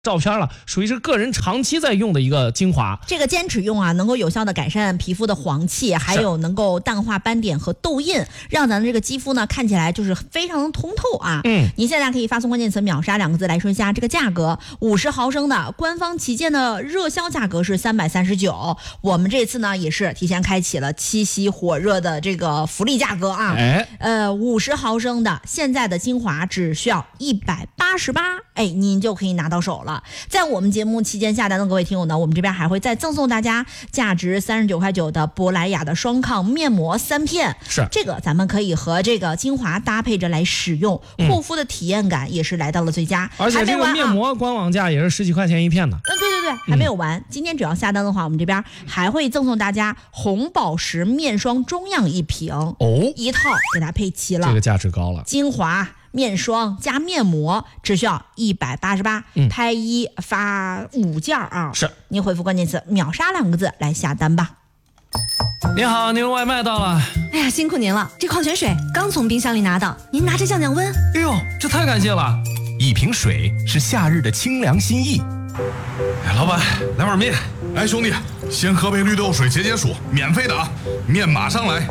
照片了，属于是个人长期在用的一个精华。 这个坚持用啊，能够有效的改善皮肤的黄气，还有能够淡化斑点和痘印，让咱的这个肌肤呢看起来就是非常通透啊。您现在可以发送关键词秒杀2个字来说一下这个价格，50毫升的官方旗舰的热销价格是339，我们这次呢也是提前开启了七夕火热的这个福利价格啊。50毫升的现在的精华只需要188，您就可以拿到手了。在我们节目期间下单的各位听友呢，我们这边还会再赠送大家价值39.9的珀莱雅的双抗面膜3片， 是这个咱们可以和这个精华搭配着来使用，护肤的体验感也是来到了最佳。 而且这个面膜官网价也是10几块钱一片的。 对，还没有完，今天只要下单的话，我们这边还会赠送大家红宝石面霜中样1瓶一套给它配齐了， 这个价值高了， 精华面霜加面膜只需要188，拍1发5件啊！ 是， 您回复关键词秒杀2个字来下单吧。 您好，您的外卖到了。 哎呀，辛苦您了，这矿泉水刚从冰箱里拿到，您拿着降降温。 哎呦，这太感谢了！ 一瓶水是夏日的清凉心意。 老板，来碗面。哎，兄弟，先喝杯绿豆水解解暑，免费的啊！面马上来。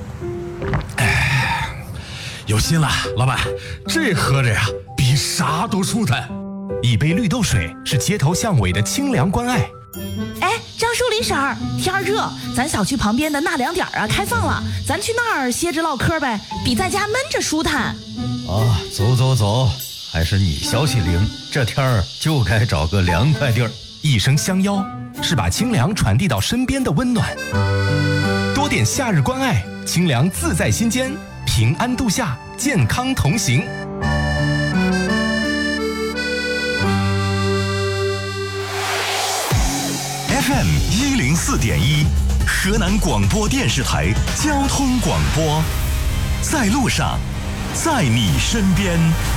有心了，老板，这喝着呀，比啥都舒坦。 一杯绿豆水是街头巷尾的清凉关爱。 哎，张树林婶儿，天热，咱小区旁边的纳凉点啊开放了，咱去那儿歇着唠嗑呗，比在家闷着舒坦。 走，还是你消息灵，这天儿就该找个凉快地儿。 一声相邀，是把清凉传递到身边的温暖。多点夏日关爱，清凉自在心间。平安度夏，健康同行。FM 104.1，河南广播电视台交通广播，在路上，在你身边。